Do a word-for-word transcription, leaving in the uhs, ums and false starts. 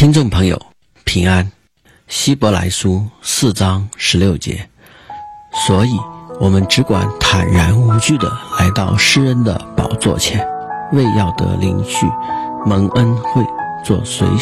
听众朋友平安，希伯来书四章十六节，所以我们只管坦然无惧地来到施恩的宝座前，为要得灵续蒙恩惠，做随